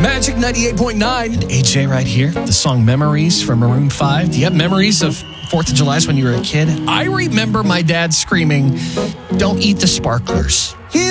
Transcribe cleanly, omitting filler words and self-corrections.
Magic 98.9. AJ right here. The song Memories from Maroon 5. Do you have memories of 4th of July when you were a kid? I remember my dad screaming, "Don't eat the sparklers."